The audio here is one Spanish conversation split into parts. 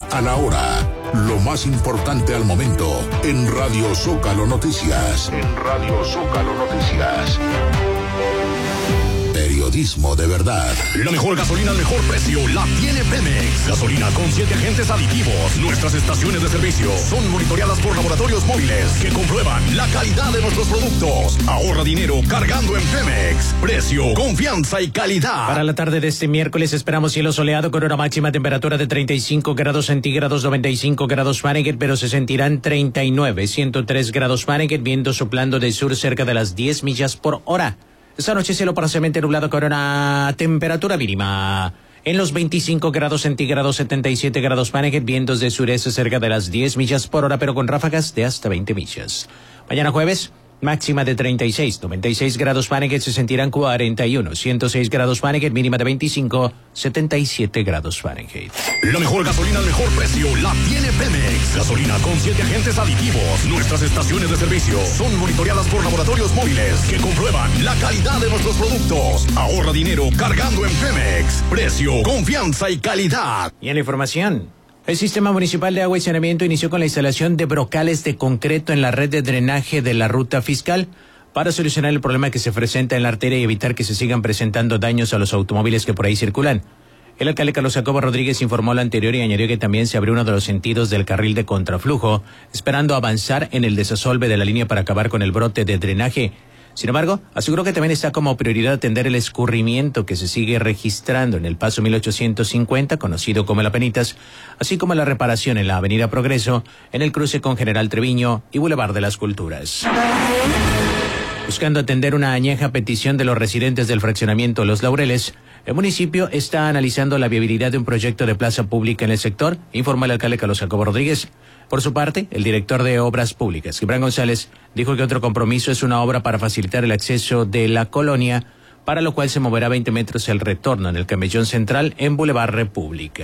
a la hora. Lo más importante al momento en Radio Zócalo Noticias. Periodismo de verdad. La mejor gasolina al mejor precio la tiene Pemex. Gasolina con 7 agentes aditivos. Nuestras estaciones de servicio son monitoreadas por laboratorios móviles que comprueban la calidad de nuestros productos. Ahorra dinero cargando en Pemex. Precio, confianza y calidad. Para la tarde de este miércoles esperamos cielo soleado con una máxima temperatura de 35 grados centígrados, 95 grados Fahrenheit, pero se sentirán 39, 103 grados Fahrenheit, viento soplando del sur cerca de las 10 millas por hora. Esta noche cielo parcialmente nublado con una temperatura mínima en los 25 grados centígrados, 77 grados Fahrenheit, vientos de sureste cerca de las 10 millas por hora, pero con ráfagas de hasta 20 millas. Mañana jueves, máxima de 36, 96 grados Fahrenheit, se sentirán 41, 106 grados Fahrenheit, mínima de 25, 77 grados Fahrenheit. La mejor gasolina al mejor precio la tiene Pemex. Gasolina con 7 agentes aditivos. Nuestras estaciones de servicio son monitoreadas por laboratorios móviles que comprueban la calidad de nuestros productos. Ahorra dinero cargando en Pemex. Precio, confianza y calidad. Y en la información, el Sistema Municipal de Agua y Saneamiento inició con la instalación de brocales de concreto en la red de drenaje de la ruta fiscal para solucionar el problema que se presenta en la arteria y evitar que se sigan presentando daños a los automóviles que por ahí circulan. El alcalde Carlos Jacobo Rodríguez informó lo anterior y añadió que también se abrió uno de los sentidos del carril de contraflujo, esperando avanzar en el desasolve de la línea para acabar con el brote de drenaje. Sin embargo, aseguró que también está como prioridad atender el escurrimiento que se sigue registrando en el paso 1850, conocido como La Penitas, así como la reparación en la avenida Progreso, en el cruce con General Treviño y Boulevard de las Culturas. Buscando atender una añeja petición de los residentes del fraccionamiento Los Laureles, el municipio está analizando la viabilidad de un proyecto de plaza pública en el sector, informó el alcalde Carlos Jacobo Rodríguez. Por su parte, el director de Obras Públicas, Gibran González, dijo que otro compromiso es una obra para facilitar el acceso de la colonia, para lo cual se moverá 20 metros el retorno en el camellón central en Boulevard República.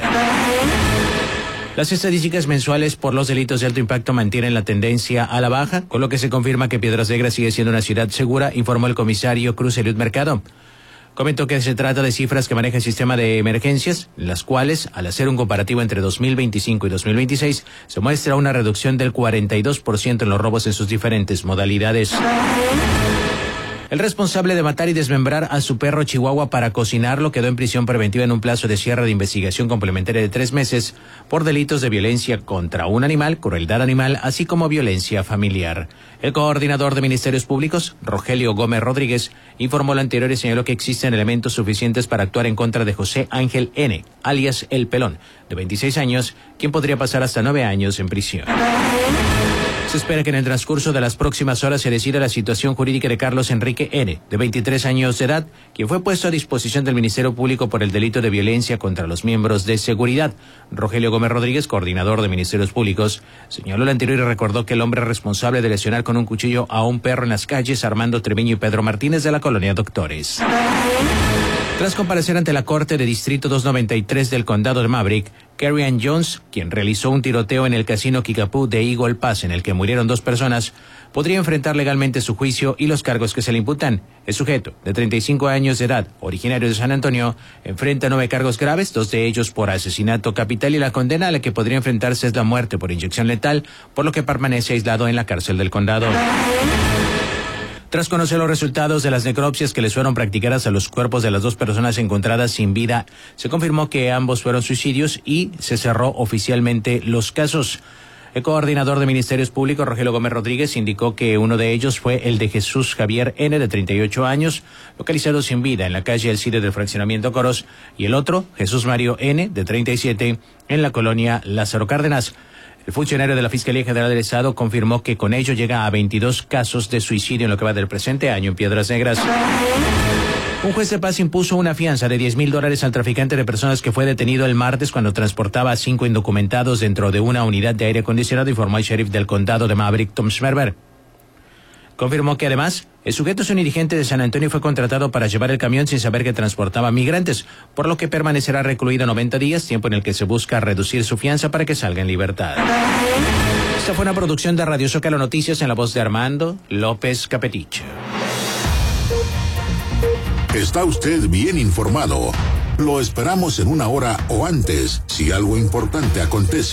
Las estadísticas mensuales por los delitos de alto impacto mantienen la tendencia a la baja, con lo que se confirma que Piedras Negras sigue siendo una ciudad segura, informó el comisario Cruz Eliud Mercado. Comentó que se trata de cifras que maneja el sistema de emergencias, las cuales, al hacer un comparativo entre 2025 y 2026, se muestra una reducción del 42% en los robos en sus diferentes modalidades. El responsable de matar y desmembrar a su perro chihuahua para cocinarlo quedó en prisión preventiva en un plazo de cierre de investigación complementaria de 3 meses por delitos de violencia contra un animal, crueldad animal, así como violencia familiar. El coordinador de Ministerios Públicos, Rogelio Gómez Rodríguez, informó lo anterior y señaló que existen elementos suficientes para actuar en contra de José Ángel N., alias El Pelón, de 26 años, quien podría pasar hasta 9 años en prisión. Se espera que en el transcurso de las próximas horas se decida la situación jurídica de Carlos Enrique N., de 23 años de edad, quien fue puesto a disposición del Ministerio Público por el delito de violencia contra los miembros de seguridad. Rogelio Gómez Rodríguez, coordinador de Ministerios Públicos, señaló lo anterior y recordó que el hombre responsable de lesionar con un cuchillo a un perro en las calles Armando Treviño y Pedro Martínez de la colonia Doctores. Tras comparecer ante la Corte de Distrito 293 del Condado de Maverick, Carrie Ann Jones, quien realizó un tiroteo en el casino Kickapoo de Eagle Pass en el que murieron 2 personas, podría enfrentar legalmente su juicio y los cargos que se le imputan. El sujeto, de 35 años de edad, originario de San Antonio, enfrenta 9 cargos graves, 2 de ellos por asesinato capital, y la condena a la que podría enfrentarse es la muerte por inyección letal, por lo que permanece aislado en la cárcel del condado. Tras conocer los resultados de las necropsias que les fueron practicadas a los cuerpos de las 2 personas encontradas sin vida, se confirmó que ambos fueron suicidios y se cerró oficialmente los casos. El coordinador de Ministerios Públicos, Rogelio Gómez Rodríguez, indicó que uno de ellos fue el de Jesús Javier N., de 38 años, localizado sin vida en la calle Alcide del fraccionamiento Coros, y el otro, Jesús Mario N., de 37, en la colonia Lázaro Cárdenas. El funcionario de la Fiscalía General del Estado confirmó que con ello llega a 22 casos de suicidio en lo que va del presente año en Piedras Negras. Un juez de paz impuso una fianza de $10,000 al traficante de personas que fue detenido el martes cuando transportaba a 5 indocumentados dentro de una unidad de aire acondicionado, informó el sheriff del condado de Maverick, Tom Schmerber. Confirmó que además, el sujeto es un dirigente de San Antonio y fue contratado para llevar el camión sin saber que transportaba migrantes, por lo que permanecerá recluido 90 días, tiempo en el que se busca reducir su fianza para que salga en libertad. Esta fue una producción de Radio Zócalo Noticias en la voz de Armando López Capetich. Está usted bien informado. Lo esperamos en 1 hora o antes, si algo importante acontece.